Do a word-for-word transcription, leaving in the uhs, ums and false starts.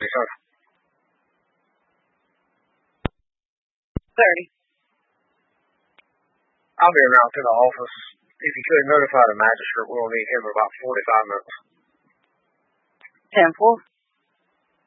sir. thirty. I'll be around to the office. If you could notify the magistrate, we'll need him in about forty-five minutes. ten four.